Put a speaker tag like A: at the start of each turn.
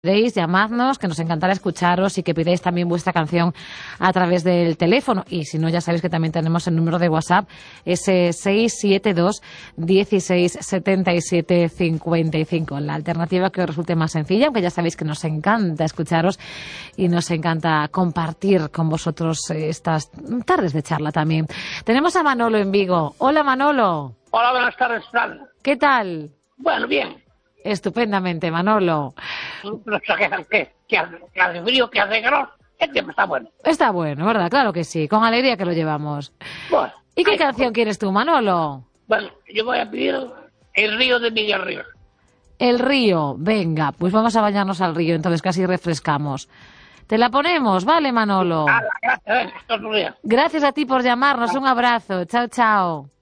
A: Podéis llamarnos, que nos encantará escucharos y que pidáis también vuestra canción a través del teléfono. Y si no, ya sabéis que también tenemos el número de WhatsApp, ese 672 16 77 55. La alternativa que os resulte más sencilla, aunque ya sabéis que nos encanta escucharos y nos encanta compartir con vosotros estas tardes de charla también. Tenemos a Manolo en Vigo. Hola, Manolo.
B: Hola, buenas tardes, Fran.
A: ¿Qué tal?
B: Bueno, bien.
A: Estupendamente, Manolo.
B: No se quejan que hace frío, que hace calor. El tiempo está bueno.
A: Está bueno, ¿verdad? Claro que sí. Con alegría que lo llevamos.
B: Bueno,
A: ¿Y qué canción quieres tú, Manolo?
B: Bueno, yo voy a pedir El río de Miguel Ríos.
A: El río. Venga, pues vamos a bañarnos al río, entonces casi refrescamos. Te la ponemos, ¿vale, Manolo?
B: Gracias, esto es un día.
A: Gracias a ti por llamarnos. Un abrazo. Chao, chao.